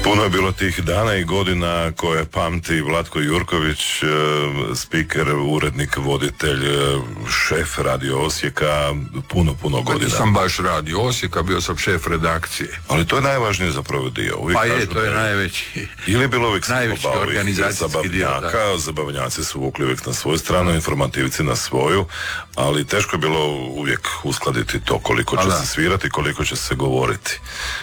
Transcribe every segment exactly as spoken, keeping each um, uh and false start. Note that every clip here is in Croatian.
Puno je bilo tih dana i godina koje pamti Vlatko Jurković, spiker, urednik, voditelj, šef Radio Osijeka, puno, puno godina. Pa sam baš Radio Osijeka, bio sam šef redakcije. Ali to je najvažniji zapravo dio. Uvijek pa je, to je najveći. Ili je bilo uvijek najveći organizacijski dio. Zabavnjaka, zabavnjaci su vukli uvijek na svoju stranu, informativci na svoju, ali teško je bilo uvijek uskladiti to koliko će se svirati, koliko će se govoriti.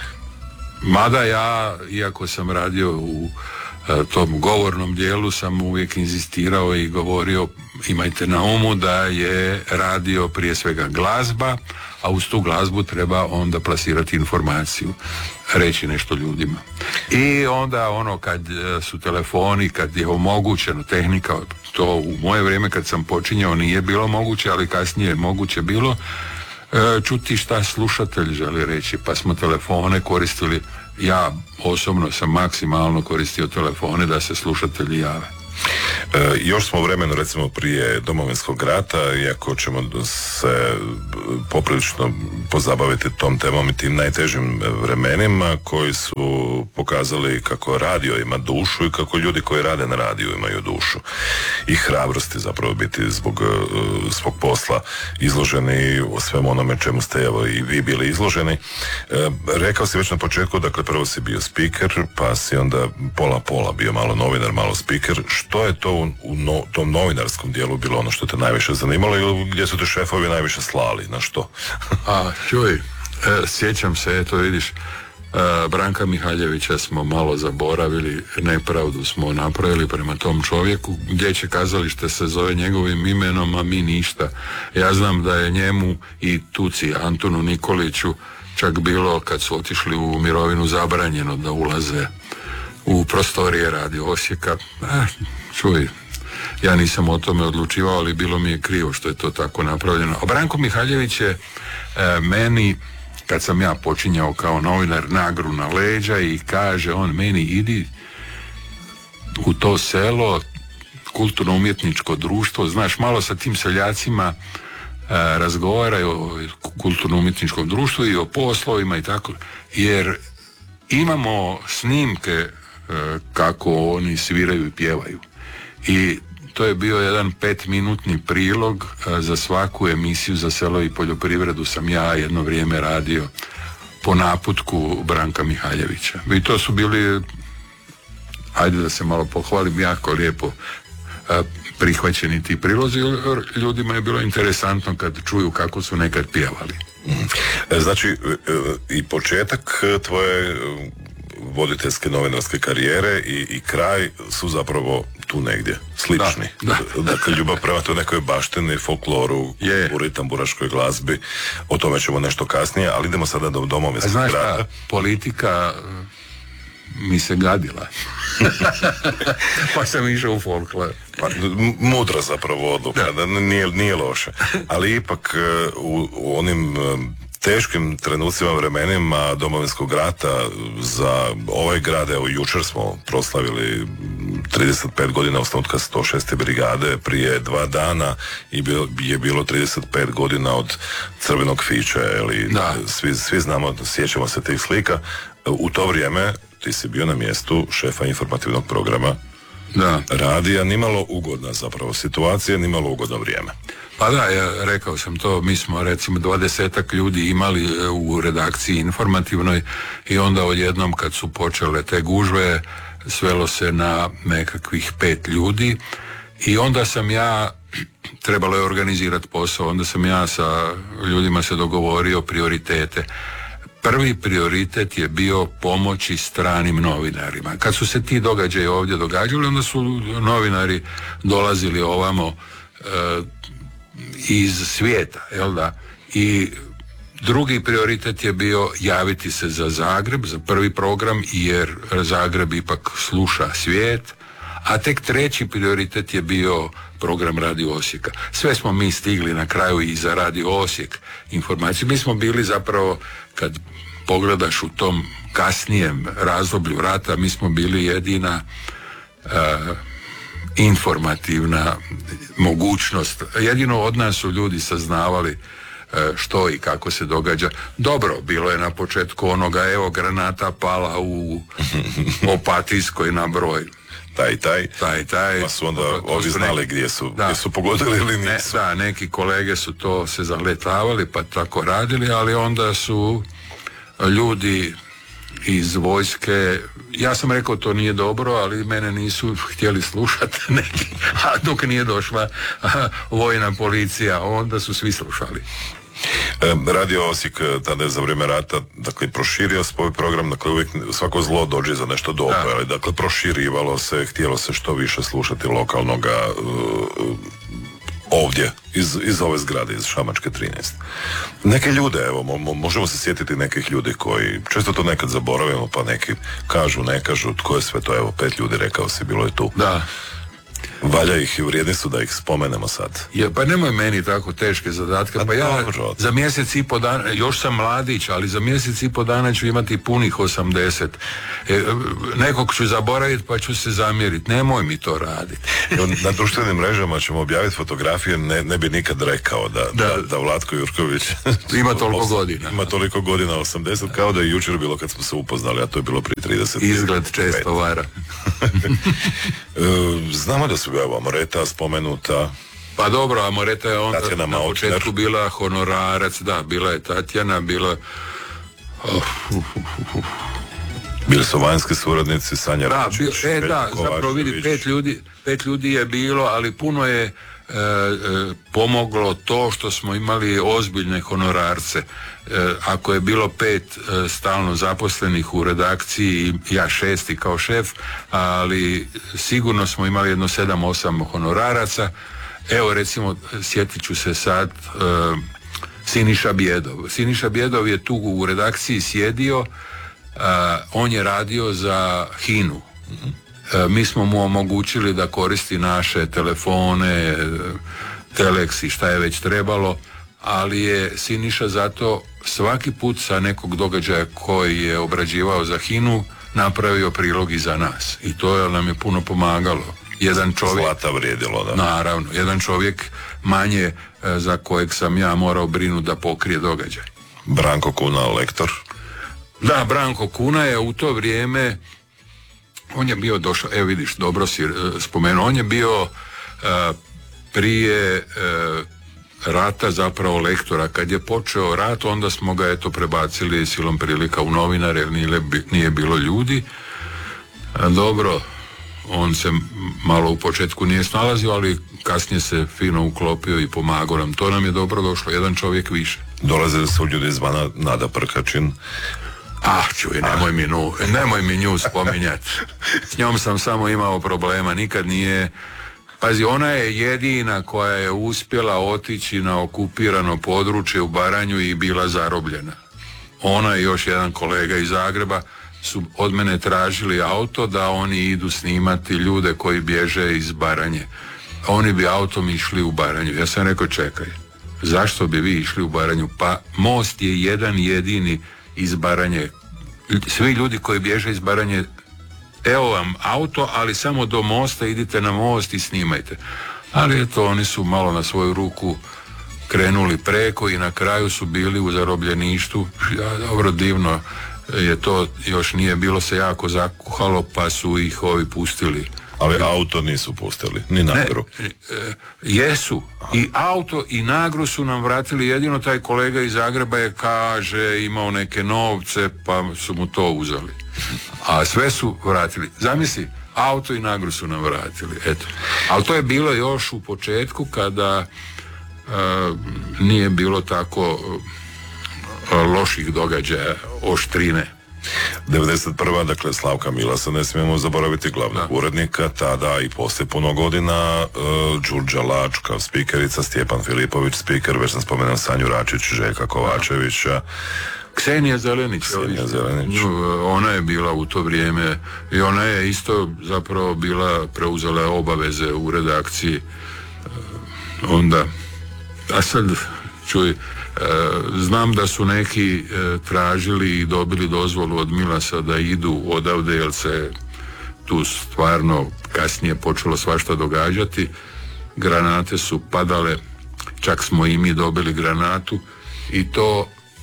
Mada ja, iako sam radio u e, tom govornom dijelu, sam uvijek inzistirao i govorio, imajte na umu da je radio prije svega glazba, a uz tu glazbu treba onda plasirati informaciju, reći nešto ljudima. I onda ono kad su telefoni, kad je omogućeno tehnika, to u moje vrijeme kad sam počinjao nije bilo moguće, ali kasnije je moguće bilo čuti šta slušatelj želi reći, pa smo telefone koristili, ja osobno sam maksimalno koristio telefone da se slušatelji jave. E, još smo u vremenu recimo prije Domovinskog rata, iako ćemo se poprilično pozabaviti tom temom i tim najtežim vremenima koji su pokazali kako radio ima dušu i kako ljudi koji rade na radiju imaju dušu i hrabrosti zapravo biti zbog svog posla izloženi u svemu onome čemu ste evo i vi bili izloženi. E, rekao si već na početku, dakle prvo si bio speaker, pa si onda pola pola bio malo novinar, malo speaker. Što je to u, u no, tom novinarskom dijelu bilo ono što te najviše zanimalo ili gdje su te šefovi najviše slali, na što? A, čuj, e, sjećam se, eto vidiš, e, Branka Mihaljevića smo malo zaboravili, nepravdu smo napravili prema tom čovjeku, Dječje kazalište se zove njegovim imenom, a mi ništa. Ja znam da je njemu i Tuci Antunu Nikoliću čak bilo kad su otišli u mirovinu zabranjeno da ulaze u prostorije Radio Osijeka. Eh, čuj, ja nisam o tome odlučivao, ali bilo mi je krivo što je to tako napravljeno. A Branko Mihaljević je e, meni, kad sam ja počinjao kao novinar, nagru na leđa i kaže on meni, idi u to selo, kulturno-umjetničko društvo, znaš, malo sa tim seljacima e, razgovaraju o kulturno-umjetničkom društvu i o poslovima i tako, jer imamo snimke kako oni sviraju i pjevaju. I to je bio jedan petminutni prilog za svaku emisiju za selo i poljoprivredu sam ja jedno vrijeme radio po naputku Branka Mihaljevića. I to su bili, ajde da se malo pohvalim, jako lijepo prihvaćeni ti prilozi. Ljudima je bilo interesantno kad čuju kako su nekad pjevali. Znači, i početak tvoje voditeljske novinarske karijere i, i kraj su zapravo tu negdje, slični. Da, da. Dakle, ljubav prema toj nekoj baštini, folkloru, kulturi, tamburaškoj glazbi, o tome ćemo nešto kasnije, ali idemo sada do Domovinskog rata. Znaš šta, politika mi se gadila. Pa sam išao u folklor. Pa, mudra zapravo odluka, da. Nije, nije loše. Ali ipak u, u onim teškim trenucima, vremenima Domovinskog rata za ovaj grad, evo jučer smo proslavili trideset pet godina osnutka sto šeste brigade, prije dva dana i je bilo trideset pet godina od crvenog fića, ili svi, svi znamo, sjećamo se tih slika. U to vrijeme ti si bio na mjestu šefa informativnog programa da. radija, nimalo ugodna zapravo situacija, nimalo ugodno vrijeme. Pa da, ja rekao sam to, mi smo recimo dvadesetak ljudi imali u redakciji informativnoj i onda odjednom kad su počele te gužve svelo se na nekakvih pet ljudi i onda sam ja, trebalo je organizirati posao, onda sam ja sa ljudima se dogovorio prioritete. Prvi prioritet je bio pomoći stranim novinarima. Kad su se ti događaji ovdje događali, onda su novinari dolazili ovamo e, iz svijeta, jel da? I drugi prioritet je bio javiti se za Zagreb, za prvi program, jer Zagreb ipak sluša svijet, a tek treći prioritet je bio program Radio Osijeka. Sve smo mi stigli na kraju i za Radio Osijek informaciju. Mi smo bili zapravo, kad pogledaš u tom kasnijem razdoblju rata, mi smo bili jedina uh, informativna mogućnost. Jedino od nas su ljudi saznavali što i kako se događa. Dobro, bilo je na početku onoga, evo granata pala u Opatijskoj na broj. Taj, taj. Taj, taj. Pa su onda ovi znali neki, gdje, su, da, gdje su pogodili ili nisu. Ne, da, neki kolege su to se zaletavali pa tako radili, ali onda su ljudi iz vojske, ja sam rekao to nije dobro, ali mene nisu htjeli slušati neki, a dok nije došla a, vojna policija, onda su svi slušali. Radio Osijek tada je za vrijeme rata, dakle, proširio svoj program, dakle, uvijek svako zlo dođe za nešto dobro, da. Ali, dakle, proširivalo se, htjelo se što više slušati lokalnoga uh, ovdje, iz, iz ove zgrade, iz Šamačke trinaest. Neke ljude, evo, mo, možemo se sjetiti nekih ljudi koji, često to nekad zaboravimo, pa neki kažu, ne kažu, tko je sve to, evo, pet ljudi, rekao si, bilo je tu. Da. Valja ih i vrijedni su da ih spomenemo sad. Je, pa nemoj meni tako teške zadatke, pa ja za mjesec i po dana, još sam mladić, ali za mjesec i po dana ću imati punih osamdeset. E, nekog ću zaboraviti pa ću se zamjeriti, nemoj mi to raditi. Na društvenim mrežama ćemo objaviti fotografije, ne, ne bi nikad rekao da, da. da, da Vlatko Jurković ima toliko godina. Ima toliko godina, osamdeset, kao da je jučer bilo kad smo se upoznali, a to je bilo prije trideset. Izgled često vara. Znamo da su evo Amoreta spomenuta. Pa dobro, Amoreta je onda Tatjana na Mautner. Početku bila honorarac, da, bila je Tatjana, bila... Oh, uh, uh, uh. Bili su vanjski suradnici, Sanja da, Račić, bil, e, da, zapravo vidi, pet ljudi, pet ljudi je bilo, ali puno je e, e, pomoglo to što smo imali ozbiljne honorarce. E, ako je bilo pet e, stalno zaposlenih u redakciji, ja šesti kao šef, ali sigurno smo imali jedno sedam, osam honoraraca. Evo recimo, sjetit ću se sad e, Siniša Bjedov. Siniša Bjedov je tu u redakciji sjedio. Uh, on je radio za Hinu. Uh, mi smo mu omogućili da koristi naše telefone, Telex i šta je već trebalo, ali je Siniša zato svaki put sa nekog događaja koji je obrađivao za Hinu napravio prilog i za nas. I to nam je puno pomagalo. Jedan čovjek... Zlata vrijedilo, da. Naravno, jedan čovjek manje uh, za kojeg sam ja morao brinuti da pokrije događaj. Branko Kuna, lektor. Da, Branko Kuna je u to vrijeme, on je bio došao, evo vidiš, dobro si uh, spomenuo, on je bio uh, prije uh, rata zapravo lektora. Kad je počeo rat, onda smo ga eto prebacili silom prilika u novinare, jer nije, nije bilo ljudi. A, dobro, on se malo u početku nije snalazio, ali kasnije se fino uklopio i pomagao nam. To nam je dobro došlo, jedan čovjek više. Dolazili su ljudi izvana, Nada Prkačin. Ah, čuj, nemoj mi, nu, nemoj mi nju spominjati. S njom sam samo imao problema, nikad nije... Pazi, ona je jedina koja je uspjela otići na okupirano područje u Baranju i bila zarobljena. Ona i još jedan kolega iz Zagreba su od mene tražili auto da oni idu snimati ljude koji bježe iz Baranje. Oni bi autom išli u Baranju. Ja sam rekao, čekaj, zašto bi vi išli u Baranju? Pa most je jedan jedini iz Baranje. Svi ljudi koji bježe iz Baranje, evo vam auto, ali samo do mosta, idite na most i snimajte. Ali eto, oni su malo na svoju ruku krenuli preko i na kraju su bili u zarobljeništu. Ja, dobro, divno je to, još nije bilo se jako zakuhalo, pa su ih ovi pustili. Ali auto nisu pustili, ni Nagru. Ne, e, jesu. I auto i Nagru su nam vratili, jedino taj kolega iz Zagreba je, kaže, imao neke novce, pa su mu to uzeli. A sve su vratili. Zamisli, auto i Nagru su nam vratili. Eto. Ali to je bilo još u početku kada e, nije bilo tako e, loših događaja, oštrine. devedeset prva dakle Slavka Milasa, ne smijemo zaboraviti, glavnog da. urednika, tada i poslije puno godina, uh, Đurđa Lač kao spikerica, Stjepan Filipović spiker, već sam spomenuo Sanju Račić, Željka Kovačevića, Ksenija Zelenić, Ksenija Zelenić. Ona je bila u to vrijeme i ona je isto zapravo bila, preuzela obaveze u redakciji. Uh, onda, a sad čuj, znam da su neki tražili i dobili dozvolu od Milasa da idu odavde, jer se tu stvarno kasnije počelo svašta događati. Granate su padale, čak smo i mi dobili granatu i to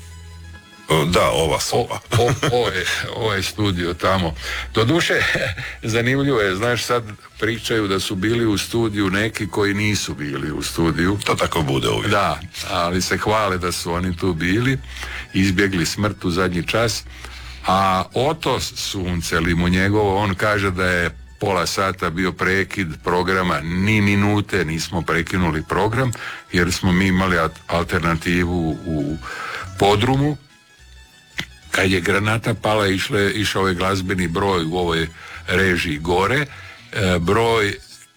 da, ova soba. o, o, ovaj, ovaj studio tamo. Doduše, zanimljivo je, znaš, sad pričaju da su bili u studiju neki koji nisu bili u studiju. To tako bude uvijek. Da, ali se hvale da su oni tu bili, izbjegli smrt u zadnji čas, a Oto Sunce, ili mu njegovo, on kaže da je pola sata bio prekid programa, ni minute nismo prekinuli program, jer smo mi imali alternativu u podrumu. Kad je granata pala, išle, išao je glazbeni broj u ovoj režiji gore, e, broj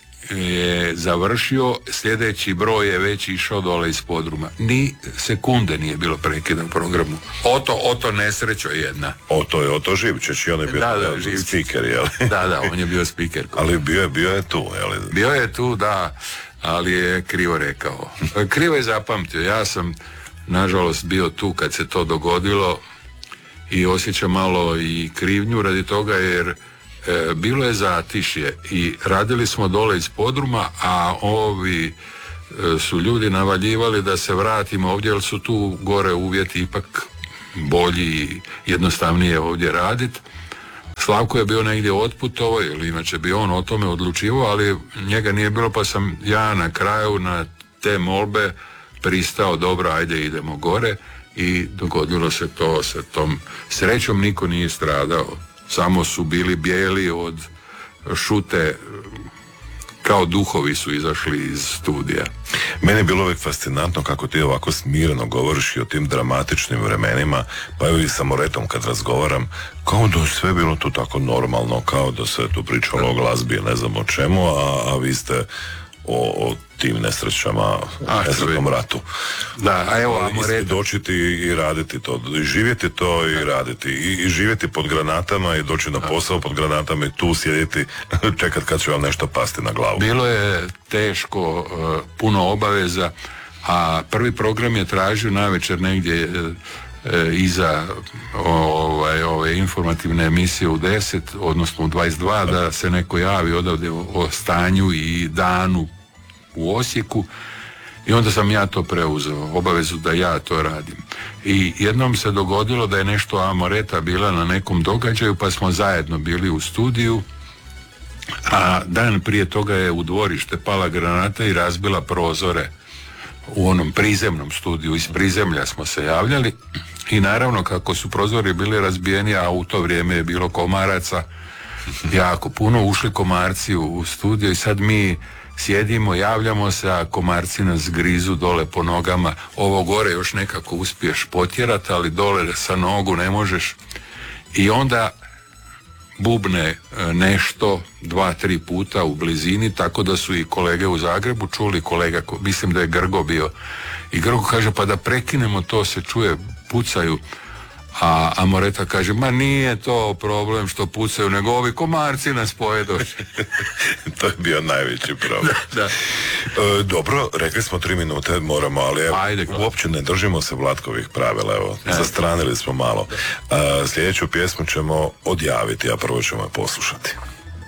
je završio, sljedeći broj je već išao dole iz podruma. Ni sekunde nije bilo prekida u programu. Oto, Oto nesrećo jedna. Oto je Oto Živčeć i on je bio da, da, Živčeć. Speaker, jel? Da, da, on je bio speaker. Ali bio je, bio je tu, jel? Bio je tu, da, ali je krivo rekao. Krivo je zapamtio. Ja sam, nažalost, bio tu kad se to dogodilo i osjećam malo i krivnju radi toga, jer e, bilo je zatišje i radili smo dole iz podruma, a ovi e, su ljudi navaljivali da se vratimo ovdje, jer su tu gore uvjeti ipak bolji i jednostavnije ovdje raditi. Slavko je bio negdje otputovao, ili inače bi on o tome odlučivao, ali njega nije bilo, pa sam ja na kraju na te molbe pristao, dobro, ajde idemo gore. I dogodilo se to sa tom srećom, niko nije stradao, samo su bili bijeli od šute, kao duhovi su izašli iz studija. Meni je bilo uvijek fascinantno kako ti ovako smireno govoriš i o tim dramatičnim vremenima, pa evo i sa Moretom kad razgovaram, kao da je sve bilo tu tako normalno, kao da se tu pričalo o glazbi, ne znam o čemu, a, a vi ste o, o tim nesrećama, a, nesretnom ratu. Da, a evo, a Moreta... doći i raditi to, i živjeti to i raditi, I, i živjeti pod granatama i doći na posao pod granatama i tu sjediti, čekat kad će vam nešto pasti na glavu. Bilo je teško, uh, puno obaveza, a prvi program je tražio navečer negdje uh, iza ovaj, ove informativne emisije u deset, odnosno u dvadeset dva, da se neko javi odavde o, o stanju i danu u Osijeku, i onda sam ja to preuzeo, obavezu da ja to radim. I jednom se dogodilo da je nešto Amoreta bila na nekom događaju, pa smo zajedno bili u studiju, a dan prije toga je u dvorište pala granata i razbila prozore u onom prizemnom studiju. Iz prizemlja smo se javljali i naravno kako su prozori bili razbijeni, a u to vrijeme je bilo komaraca jako puno, ušli komarci u studio i sad mi sjedimo, javljamo se, a komarci nas grizu dole po nogama. Ovo gore još nekako uspiješ potjerati, ali dole sa nogu ne možeš. I onda bubne nešto dva, tri puta u blizini, tako da su i kolege u Zagrebu čuli, kolega, mislim da je Grgo bio, i Grgo kaže, pa da prekinemo to, se čuje, pucaju. A Amoreta kaže, ma nije to problem što pucaju, nego ovi komarci nas pojedoše. To je bio najveći problem. Da, da. E, dobro, rekli smo tri minute, moramo, ali evo, Ajde, uopće ne držimo se Vlatkovih pravila, evo, Ajde. zastranili smo malo. E, sljedeću pjesmu ćemo odjaviti, a prvo ćemo je poslušati.